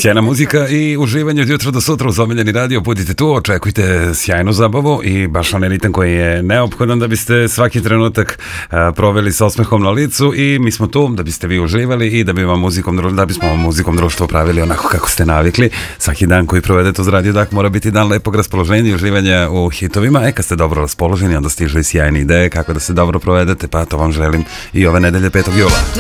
Sjajna muzika i uživanje od jutra do sutra uz omiljeni radio. Budite tu, očekujte sjajnu zabavu i baš onaj ritam koji je neophodan da biste svaki trenutak proveli sa osmehom na licu i mi smo tu da biste vi uživali i da bismo vam muzikom društvo pravili onako kako ste navikli. Svaki dan koji provedete uz Radio Dak mora biti dan lepog raspoloženja i uživanja u hitovima. Kad ste dobro raspoloženi, onda stižu i sjajne ideje kako da se dobro provedete, pa to vam želim i ove nedelje 5. jula.